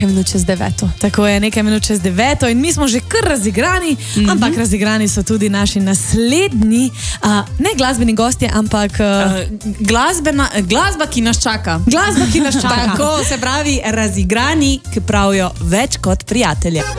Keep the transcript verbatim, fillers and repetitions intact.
minut čez deveto. Tako je, nekaj minut čez deveto in mi smo že kar razigrani, mm-hmm. ampak razigrani so tudi naši naslednji, uh, ne glasbeni gostje, ampak uh, uh, glasbena, glasba, ki nas čaka. Glasba, ki nas čaka. Tako se pravi razigrani, ki pravijo več kot prijatelje.